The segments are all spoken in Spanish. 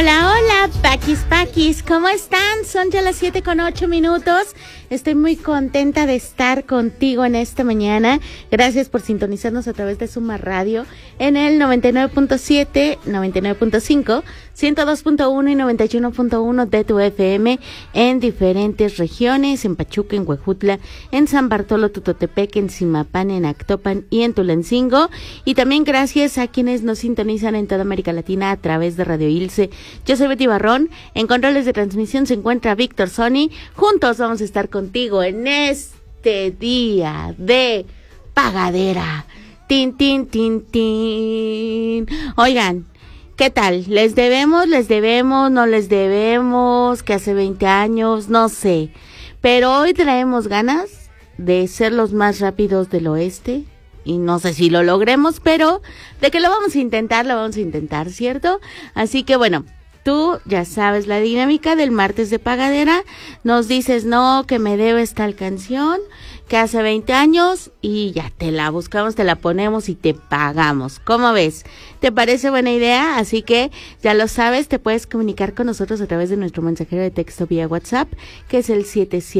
Hola, hola, Paquis, ¿cómo están? Son ya las 7:08. Estoy muy contenta de estar contigo en esta mañana. Gracias por sintonizarnos a través de Suma Radio en el 99.7, 99.5, 102.1 y 91.1 de tu FM en diferentes regiones, en Pachuca, en Huejutla, en San Bartolo, Tutotepec, en Zimapán, en Actopan y en Tulancingo. Y también gracias a quienes nos sintonizan en toda América Latina a través de Radio Ilse. Yo soy Betty Barrón. En controles de transmisión se encuentra Víctor Sony. Juntos vamos a estar contigo en este día de pagadera. Tin, tin, tin, tin. Oigan, ¿qué tal? ¿Les debemos, no les debemos? Que hace 20 años, no sé. Pero hoy traemos ganas de ser los más rápidos del oeste. Y no sé si lo logremos, pero de que lo vamos a intentar, ¿cierto? Así que bueno, tú ya sabes la dinámica del martes de pagadera. Nos dices, no, que me debes tal canción, que hace 20 años, y ya te la buscamos, te la ponemos y te pagamos. ¿Cómo ves? ¿Te parece buena idea? Así que ya lo sabes, te puedes comunicar con nosotros a través de nuestro mensajero de texto vía WhatsApp, que es el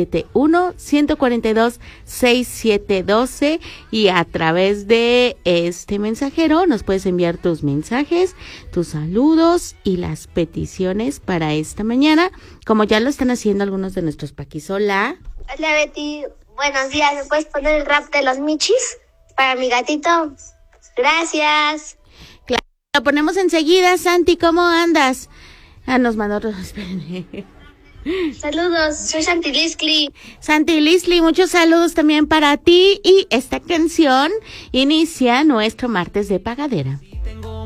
771-142-6712, y a través de este mensajero nos puedes enviar tus mensajes, tus saludos y las peticiones para esta mañana, como ya lo están haciendo algunos de nuestros paquis. Hola. Hola Betty, buenos días. ¿Me puedes poner el rap de los Michis para mi gatito? Gracias. Claro, lo ponemos enseguida. Santi, ¿cómo andas? Nos mandó otro, espérenme. Saludos, soy Santi Lisli. Santi Lisli, muchos saludos también para ti. Y esta canción inicia nuestro martes de pagadera.